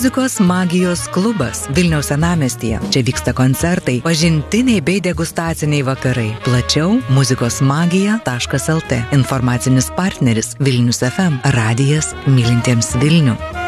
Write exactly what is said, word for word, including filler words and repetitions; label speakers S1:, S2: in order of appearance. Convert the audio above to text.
S1: Muzikos magijos klubas Vilniaus senamiestyje. Čia vyksta koncertai, pažintiniai bei degustaciniai vakarai. Plačiau muzikosmagija taškas lt. Informacinis partneris Vilnius F M. Radijas mylintiems Vilnių.